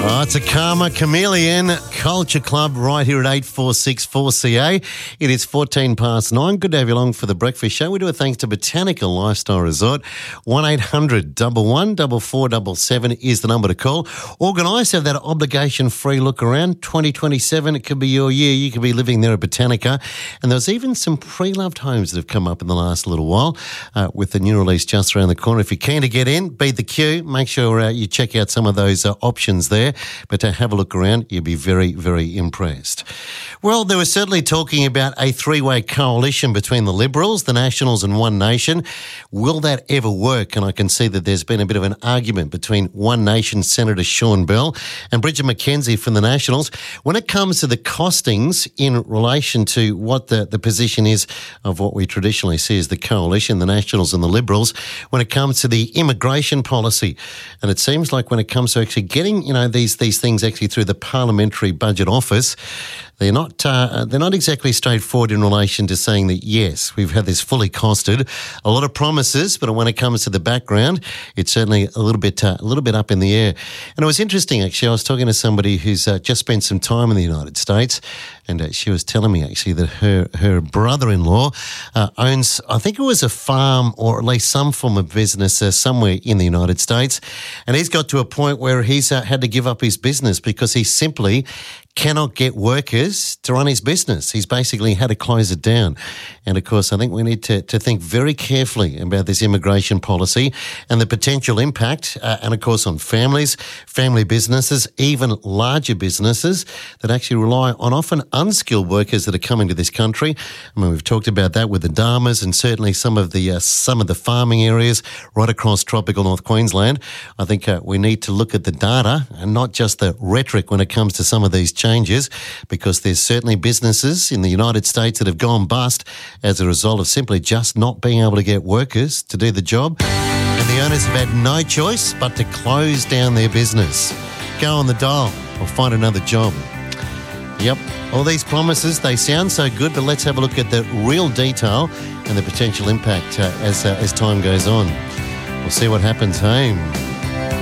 Oh, it's a Karma Chameleon Culture Club right here at 846-4CA. It is 14 past 9. Good to have you along for the breakfast show. We do it thanks to Botanical Lifestyle Resort. 1-800-11-4477 is the number to call. Organise, have that obligation-free look around. 2027, it could be your year. You could be living there at Botanica. And there's even some pre-loved homes that have come up in the last little while with the new release just around the corner. If you're keen to get in, beat the queue. Make sure you check out some of those options there. But to have a look around, you'll be very, very impressed. Well, they were certainly talking about a three-way coalition between the Liberals, the Nationals and One Nation. Will that ever work? And I can see that there's been a bit of an argument between One Nation Senator Sean Bell and Bridget McKenzie from the Nationals when it comes to the costings in relation to what the position is of what we traditionally see as the coalition, the Nationals and the Liberals, when it comes to the immigration policy. And it seems like when it comes to actually getting, these things actually through the Parliamentary Budget Office, they're not exactly straightforward in relation to saying that, yes, we've had this fully costed. A lot of promises, but when it comes to the background, it's certainly a little bit up in the air. And it was interesting, actually. I was talking to somebody who's just spent some time in the United States, and she was telling me, actually, that her brother-in-law owns, I think it was a farm or at least some form of business somewhere in the United States. And he's got to a point where he's had to give up his business because he simply cannot get workers to run his business. He's basically had to close it down. And, of course, I think we need to think very carefully about this immigration policy and the potential impact, and, of course, on families, family businesses, even larger businesses that actually rely on often unskilled workers that are coming to this country. I mean, we've talked about that with the Dharmas and certainly some of the farming areas right across tropical North Queensland. I think we need to look at the data and not just the rhetoric when it comes to some of these changes, because there's certainly businesses in the United States that have gone bust as a result of simply just not being able to get workers to do the job. And the owners have had no choice but to close down their business. Go on the dole or find another job. Yep, all these promises, they sound so good, but let's have a look at the real detail and the potential impact as time goes on. We'll see what happens home.